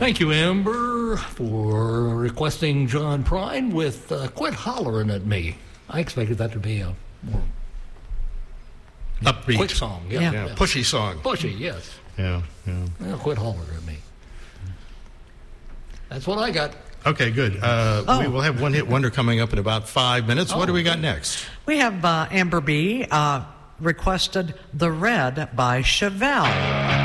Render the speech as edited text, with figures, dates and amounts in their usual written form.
Thank you, Amber, for requesting John Prine with Quit Hollering at Me. I expected that to be a more upbeat, quick song. Yeah. Pushy song. Pushy, yes. Yeah. Well, quit hollering at me. That's what I got. Okay, good. We will have One Hit Wonder coming up in about 5 minutes. What do we got next? We have Amber B. requested The Red by Chevelle.